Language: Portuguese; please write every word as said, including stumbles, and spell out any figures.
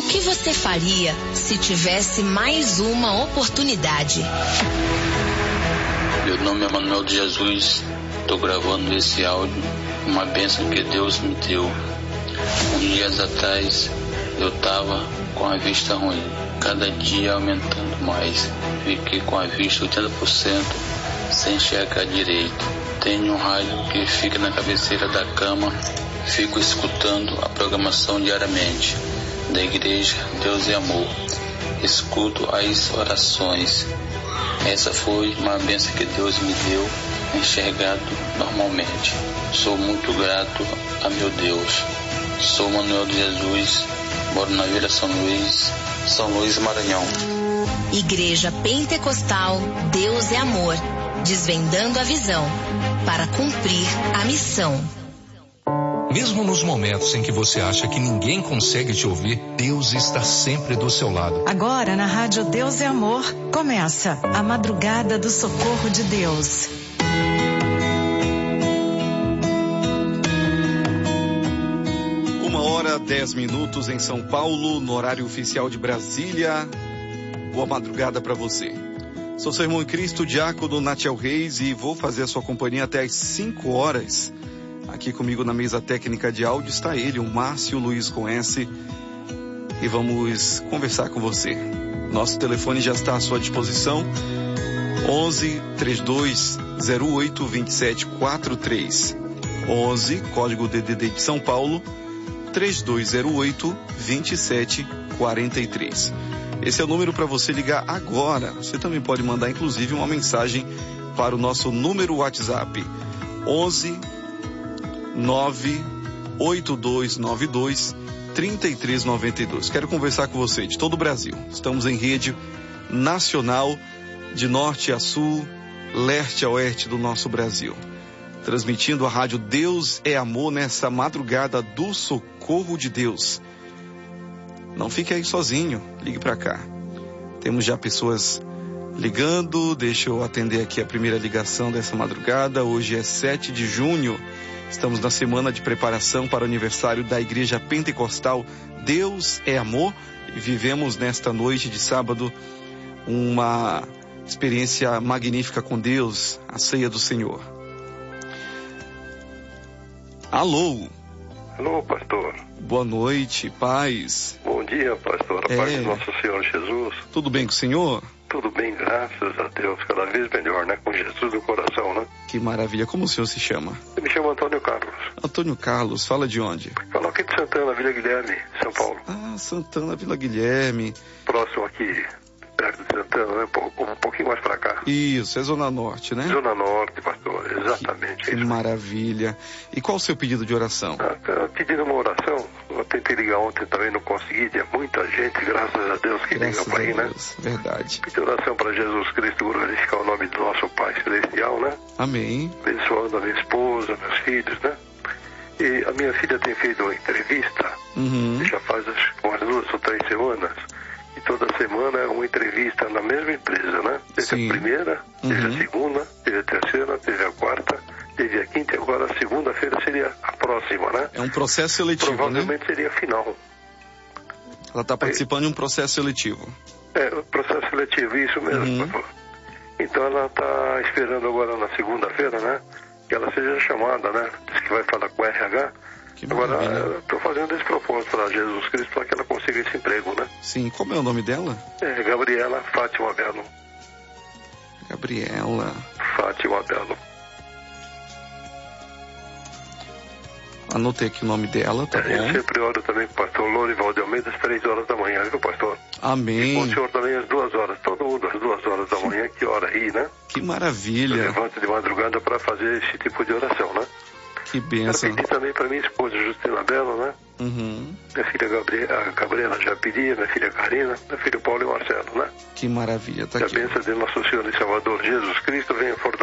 O que você faria se tivesse mais uma oportunidade? Meu nome é Manuel de Jesus. Estou gravando esse áudio, uma bênção que Deus me deu. Uns dias atrás eu estava com a vista ruim, cada dia aumentando mais. Fiquei com a vista oitenta por cento sem enxergar direito. Tenho um rádio que fica na cabeceira da cama, fico escutando a programação diariamente da Igreja Deus é Amor. Escuto as orações. Essa foi uma bênção que Deus me deu, enxergado normalmente. Sou muito grato a meu Deus. Sou Manuel de Jesus, moro na Vila São Luís, São Luís, Maranhão. Igreja Pentecostal Deus é Amor, desvendando a visão para cumprir a missão. Mesmo nos momentos em que você acha que ninguém consegue te ouvir, Deus está sempre do seu lado. Agora na Rádio Deus é Amor, começa a Madrugada do Socorro de Deus. Uma hora, dez minutos em São Paulo, no horário oficial de Brasília. Boa madrugada para você. Sou seu irmão em Cristo, diácono Natiel Reis, e vou fazer a sua companhia até às cinco horas. Aqui comigo na mesa técnica de áudio está ele, o Márcio Luiz com S, e vamos conversar com você. Nosso telefone já está à sua disposição, onze, trinta e dois, zero oito, vinte e sete, quarenta e três. onze, código D D D de São Paulo, trinta e dois zero oito, vinte e sete, quarenta e três. Esse é o número para você ligar agora. Você também pode mandar, inclusive, uma mensagem para o nosso número WhatsApp, onze, nove oito dois nove dois, três três nove dois. Quero conversar com você de todo o Brasil. Estamos em rede nacional, de norte a sul, leste a oeste do nosso Brasil. Transmitindo a rádio Deus é Amor nessa madrugada do Socorro de Deus. Não fique aí sozinho, ligue para cá. Temos já pessoas ligando, deixa eu atender aqui a primeira ligação dessa madrugada. Hoje é sete de junho. Estamos na semana de preparação para o aniversário da Igreja Pentecostal Deus é Amor, e vivemos nesta noite de sábado uma experiência magnífica com Deus, a ceia do Senhor. Alô? Alô, pastor. Boa noite, paz. Bom dia, pastor. A é... paz do nosso Senhor Jesus. Tudo bem com o senhor? Tudo bem, graças a Deus. Cada vez melhor, né? Com Jesus no coração, né? Que maravilha. Como o senhor se chama? Eu me chamo Antônio Carlos. Antônio Carlos, fala de onde? Falo aqui de Santana, Vila Guilherme, São Paulo. Ah, Santana, Vila Guilherme. Próximo aqui, perto de Santana, né? Um, um pouquinho mais pra cá. Isso, é Zona Norte, né? Zona Norte, pastor, exatamente. Que, que maravilha. E qual o seu pedido de oração? Ah, pedindo uma oração. Eu tentei ligar ontem também, não consegui. Tinha muita gente, graças a Deus, que liga pra aí, né? Verdade. Pedir oração para Jesus Cristo glorificar o nome do nosso Pai Celestial, né? Amém. Abençoando a minha esposa, meus filhos, né? E a minha filha tem feito uma entrevista, uhum. já faz umas duas ou três semanas. E toda semana é uma entrevista na mesma empresa, né? Teve Sim. a primeira, teve uhum. a segunda, teve a terceira, teve a quarta, teve a quinta, e agora a segunda-feira seria a próxima, né? É um processo seletivo, Provavelmente né? seria a final. Ela está participando de um processo seletivo. É, um processo seletivo, isso mesmo. Uhum. Então ela está esperando agora na segunda-feira, né? Que ela seja chamada, né? Diz que vai falar com o R H. Que agora, maravilha. eu estou fazendo esse propósito para Jesus Cristo para que ela consiga esse emprego, né? Sim, como é o nome dela? É, Gabriela Fátima Belo. Gabriela Fátima Belo. Anotei aqui o nome dela, tá é, bom? Eu sempre oro também com o pastor Lorival de Almeida às três horas da manhã, viu, pastor? Amém. E com o senhor também às duas horas, todo mundo às duas horas da manhã, que hora aí, né? Que maravilha. Eu levanto de madrugada para fazer esse tipo de oração, né? Que bênção. Eu pedi também para minha esposa Justina Bela, né? Uhum. Minha filha Gabriela, a Gabriela já pedia, minha filha Karina, meu filho Paulo e Marcelo, né? Que maravilha, tá que aqui. a bênção de nosso Senhor e Salvador Jesus Cristo venha fortalecer